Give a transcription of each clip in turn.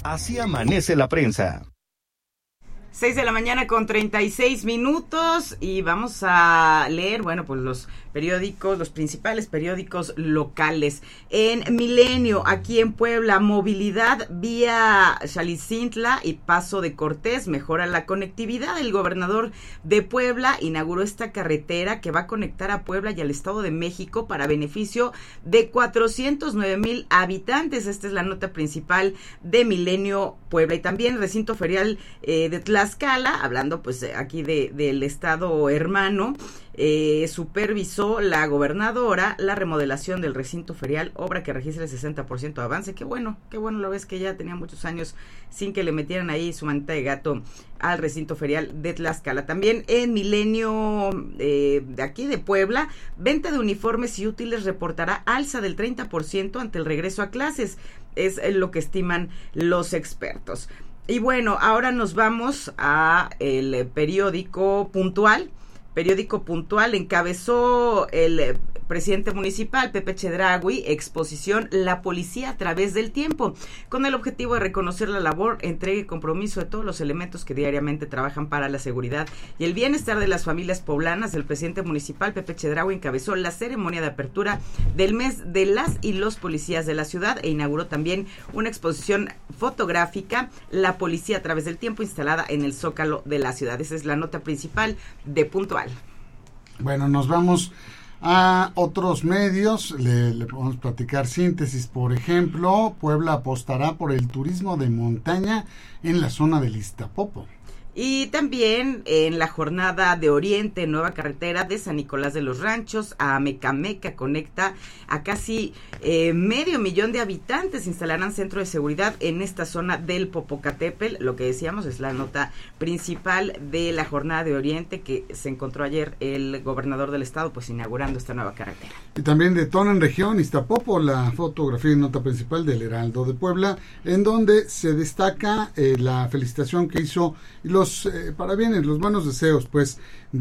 Así amanece la prensa. 6 de la mañana con 36 minutos y vamos a leer, bueno, pues los periódicos, los principales periódicos locales. En Milenio, aquí en Puebla, movilidad vía Xalizintla y Paso de Cortés, mejora la conectividad. El gobernador de Puebla inauguró esta carretera que va a conectar a Puebla y al Estado de México para beneficio de 409,000 habitantes. Esta es la nota principal de Milenio Puebla. Y también recinto ferial de Tlaxcala, hablando pues aquí del estado hermano, supervisó la gobernadora la remodelación del recinto ferial, obra que registra el 60% de avance. Qué bueno, lo ves que ya tenía muchos años sin que le metieran ahí su manita de gato al recinto ferial de Tlaxcala. También en Milenio de aquí de Puebla, venta de uniformes y útiles reportará alza del 30% ante el regreso a clases, es lo que estiman los expertos. Y bueno, ahora nos vamos a el periódico Puntual. Encabezó el presidente municipal, Pepe Chedraui, exposición La Policía a través del tiempo, con el objetivo de reconocer la labor, entrega y compromiso de todos los elementos que diariamente trabajan para la seguridad y el bienestar de las familias poblanas. El presidente municipal, Pepe Chedraui, encabezó la ceremonia de apertura del mes de las y los policías de la ciudad e inauguró también una exposición fotográfica, La Policía a través del tiempo, instalada en el Zócalo de la ciudad. Esa es la nota principal de Puntual. Bueno, nos vamos a otros medios, le podemos platicar síntesis. Por ejemplo, Puebla apostará por el turismo de montaña en la zona del Iztapopo. Y también en la jornada de Oriente, nueva carretera de San Nicolás de los Ranchos a Mecameca conecta a casi 500,000 de habitantes. Instalarán centro de seguridad en esta zona del Popocatépetl. Lo que decíamos es la nota principal de la jornada de Oriente que se encontró ayer el gobernador del estado, pues inaugurando esta nueva carretera. Y también detonan región Iztapopo, la fotografía y nota principal del Heraldo de Puebla, en donde se destaca la felicitación que hizo los parabienes, los buenos deseos, pues,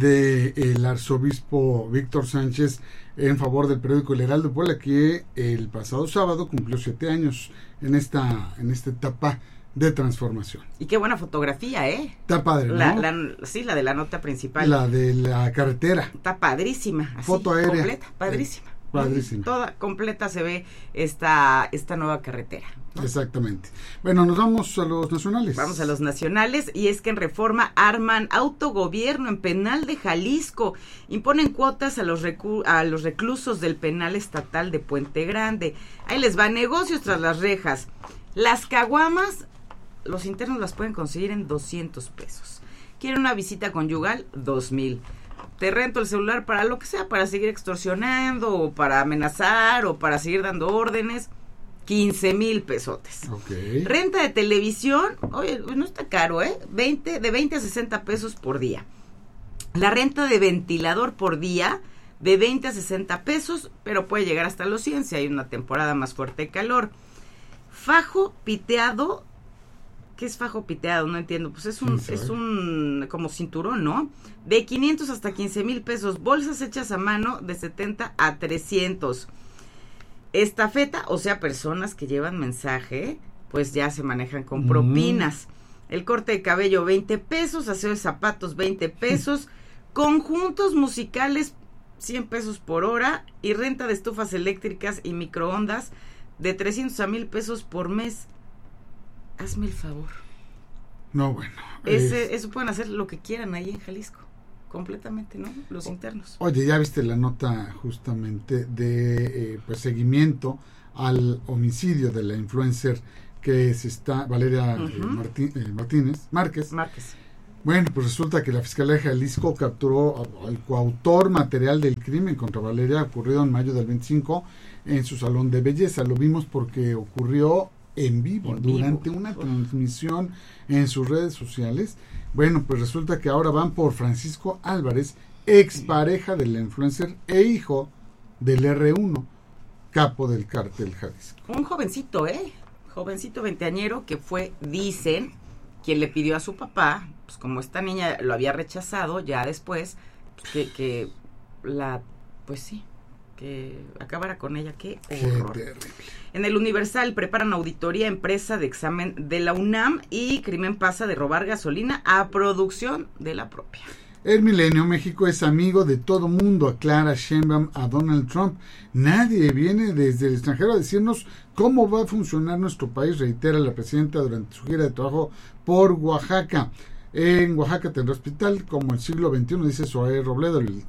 de el arzobispo Víctor Sánchez en favor del periódico El Heraldo de Puebla, que el pasado sábado cumplió 7 años en esta etapa de transformación. Y qué buena fotografía, Está padre, ¿no? Sí, la de la nota principal. La de la carretera. Está padrísima. Así, foto aérea. Completa, padrísima. Padrísima. Toda completa se ve esta nueva carretera, ¿no? Exactamente. Bueno, nos vamos a los nacionales. Vamos a los nacionales, y es que en Reforma arman autogobierno en penal de Jalisco. Imponen cuotas a los reclusos del penal estatal de Puente Grande. Ahí les va, negocios tras las rejas. Las caguamas, los internos las pueden conseguir en 200 pesos. Quieren una visita conyugal, 2,000. Te rento el celular para lo que sea, para seguir extorsionando, o para amenazar, o para seguir dando órdenes, 15,000 pesotes. Okay. Renta de televisión, oye, no está caro, de 20 a 60 pesos por día. La renta de ventilador por día, de 20 a 60 pesos, pero puede llegar hasta los 100 si hay una temporada más fuerte de calor. Fajo piteado. ¿Qué es fajo piteado? No entiendo. Pues es un como cinturón, ¿no? De 500 hasta 15,000 pesos. Bolsas hechas a mano de 70 a 300. Estafeta, o sea, personas que llevan mensaje, pues ya se manejan con propinas. El corte de cabello, 20 pesos. Aseo de zapatos, 20 pesos. Conjuntos musicales, 100 pesos por hora. Y renta de estufas eléctricas y microondas de 300 a 1,000 pesos por mes. Hazme el favor. No, bueno. Eso pueden hacer lo que quieran ahí en Jalisco. Completamente, ¿no? Los internos. Oye, ya viste la nota justamente de pues seguimiento al homicidio de la influencer que Valeria Márquez. Bueno, pues resulta que la Fiscalía de Jalisco capturó al coautor material del crimen contra Valeria, ocurrido en mayo del 25 en su salón de belleza. Lo vimos porque ocurrió en vivo, durante una transmisión en sus redes sociales. Bueno, pues resulta que ahora van por Francisco Álvarez, expareja de la influencer e hijo del R1, capo del cártel Jalisco. Un jovencito, jovencito veinteañero que fue, dicen, quien le pidió a su papá, pues como esta niña lo había rechazado ya después, pues que pues sí, que acabara con ella. Qué horror. En el Universal preparan auditoría empresa de examen de la UNAM y crimen pasa de robar gasolina a producción de la propia. El Milenio, México es amigo de todo mundo, aclara Sheinbaum a Donald Trump. Nadie viene desde el extranjero a decirnos cómo va a funcionar nuestro país, reitera la presidenta durante su gira de trabajo por Oaxaca. En Oaxaca tendrá hospital como el siglo XXI, dice Zoé Robledo, el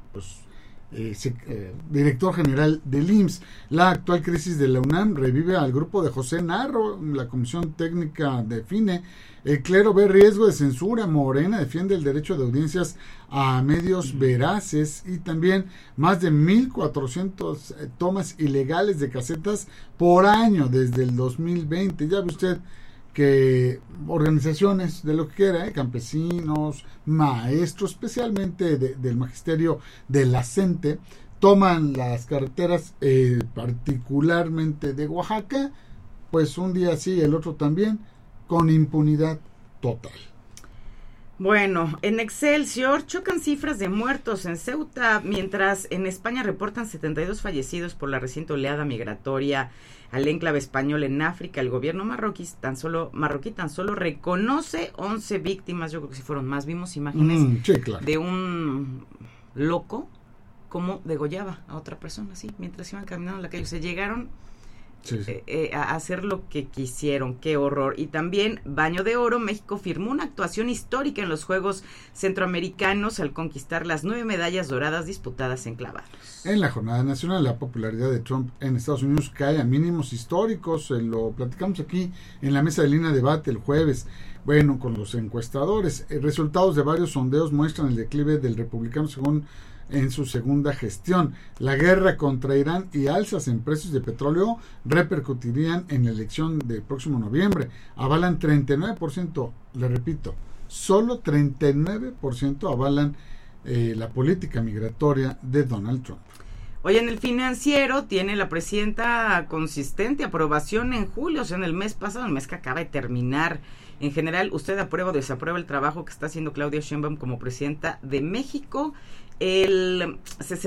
director general del IMSS. La actual crisis de la UNAM revive al grupo de José Narro. La comisión técnica define: el clero ve riesgo de censura. Morena defiende el derecho de audiencias a medios veraces. Y también más de 1,400 tomas ilegales de casetas por año desde el 2020. Ya ve usted que organizaciones de lo que quiera, campesinos, maestros, especialmente del magisterio de la CENTE, toman las carreteras, particularmente de Oaxaca, pues un día sí, el otro también, con impunidad total. Bueno, en Excelsior chocan cifras de muertos en Ceuta, mientras en España reportan 72 fallecidos por la reciente oleada migratoria al enclave español en África. El gobierno marroquí tan solo reconoce 11 víctimas. Yo creo que si fueron más. Vimos imágenes sí, claro, de un loco como degollaba a otra persona, así, mientras iban caminando en la calle. Se llegaron a hacer lo que quisieron. Qué horror. Y también Baño de Oro, México firmó una actuación histórica en los Juegos Centroamericanos al conquistar las 9 medallas doradas disputadas en clavados. En la jornada nacional, la popularidad de Trump en Estados Unidos cae a mínimos históricos. Lo platicamos aquí en la mesa de línea de debate el jueves. Bueno, con los encuestadores, resultados de varios sondeos muestran el declive del republicano según en su segunda gestión. La guerra contra Irán y alzas en precios de petróleo repercutirían en la elección del próximo noviembre. Avalan 39%, le repito, solo 39% avalan la política migratoria de Donald Trump. Hoy en el Financiero tiene la presidenta consistente aprobación en julio, o sea, en el mes pasado, el mes que acaba de terminar. En general, ¿usted aprueba o desaprueba el trabajo que está haciendo Claudia Sheinbaum como presidenta de México? El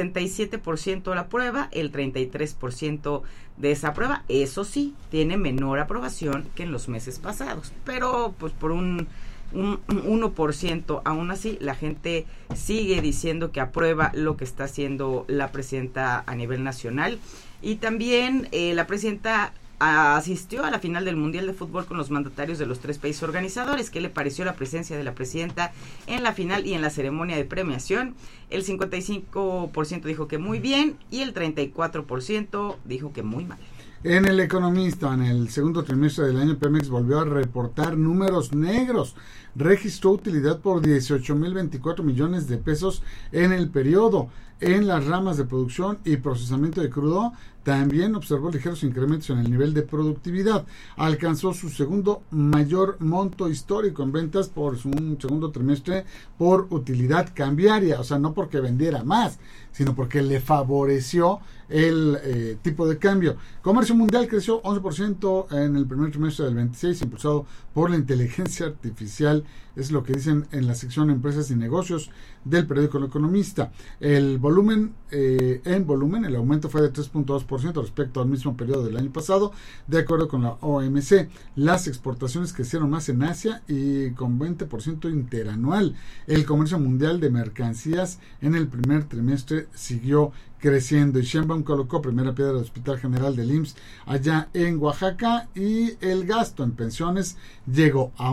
67% la aprueba, el 33% desaprueba. Eso sí, tiene menor aprobación que en los meses pasados, pero pues por un 1%. Aún así, la gente sigue diciendo que aprueba lo que está haciendo la presidenta a nivel nacional. Y también la presidenta asistió a la final del Mundial de Fútbol con los mandatarios de los 3 países organizadores. ¿Qué le pareció la presencia de la presidenta en la final y en la ceremonia de premiación? El 55% dijo que muy bien y el 34% dijo que muy mal. En El Economista, en el segundo trimestre del año, Pemex volvió a reportar números negros. Registró utilidad por 18,024 millones de pesos en el periodo. En las ramas de producción y procesamiento de crudo, también observó ligeros incrementos en el nivel de productividad. Alcanzó su segundo mayor monto histórico en ventas por un segundo trimestre por utilidad cambiaria. O sea, no porque vendiera más, sino porque le favoreció el tipo de cambio. Comercio mundial creció 11% en el primer trimestre del 26, impulsado por la inteligencia artificial. Es lo que dicen en la sección Empresas y Negocios del periódico El Economista. El volumen, el aumento fue de 3.2% respecto al mismo periodo del año pasado, de acuerdo con la OMC. Las exportaciones crecieron más en Asia y con 20% interanual. El comercio mundial de mercancías en el primer trimestre siguió creciendo y Sheinbaum colocó primera piedra del Hospital General del IMSS allá en Oaxaca y el gasto en pensiones llegó a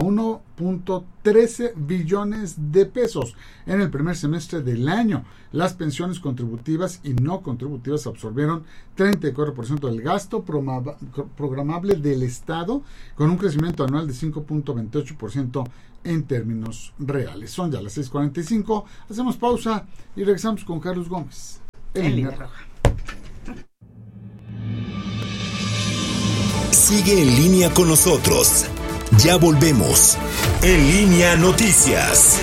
1.13 billones de pesos en el primer semestre del año. Las pensiones contributivas y no contributivas absorbieron 34% del gasto programable del Estado, con un crecimiento anual de 5.28% en términos reales. Son ya las 6:45, hacemos pausa y regresamos con Carlos Gómez. En Línea Roja. Sigue en línea con nosotros. Ya volvemos. En Línea Noticias.